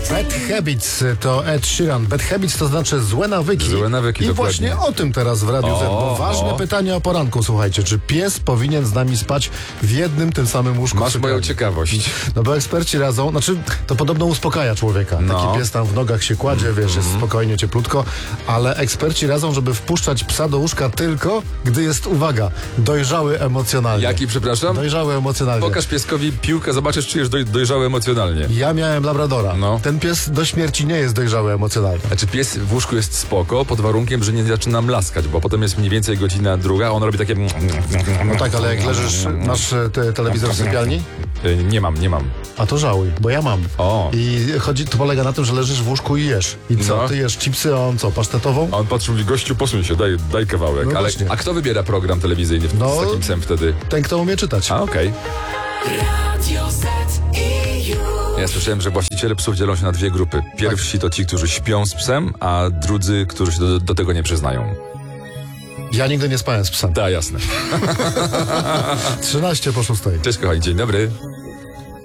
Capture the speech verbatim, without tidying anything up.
Bad Habits to Ed Sheeran. Bad Habits to znaczy złe nawyki. Złe nawyki, I dokładnie. właśnie o tym teraz w Radiu O, Z, bo ważne o. pytanie o poranku, słuchajcie. Czy pies powinien z nami spać w jednym, tym samym łóżku? Masz moją ciekawość. No bo eksperci radzą, znaczy to podobno uspokaja człowieka. No. Taki pies tam w nogach się kładzie, wiesz, jest spokojnie, cieplutko, ale eksperci radzą, żeby wpuszczać psa do łóżka tylko, gdy jest, uwaga, dojrzały emocjonalnie. Jaki, przepraszam? Dojrzały emocjonalnie. Pokaż pieskowi piłkę, zobaczysz, czy jest doj, dojrzały emocjonalnie. Ja miałem labradora. No. Ten pies do śmierci nie jest dojrzały emocjonalnie. Znaczy pies w łóżku jest spoko, pod warunkiem, że nie zaczyna mlaskać, bo potem jest mniej więcej godzina druga, a on robi takie... No tak, ale jak leżysz, masz e, te, telewizor w sypialni? Y, Nie mam, nie mam. A to żałuj, bo ja mam. O. I chodzi, to polega na tym, że leżysz w łóżku i jesz. I co, No. ty jesz chipsy, a on co, pasztetową? A on patrzy, mówi, gościu, posuń się, daj, daj kawałek. No Ale właśnie. a kto wybiera program telewizyjny w, No. z takim psem wtedy? Ten, kto umie czytać. A, okej. Radio Z i już. Ja słyszałem, że właściciele psów dzielą się na dwie grupy. Pierwsi to ci, którzy śpią z psem, a drudzy, którzy się do, do tego nie przyznają. Ja nigdy nie spałem z psem. Da, jasne. trzynaście po szóstej. Cześć kochani, dzień dobry.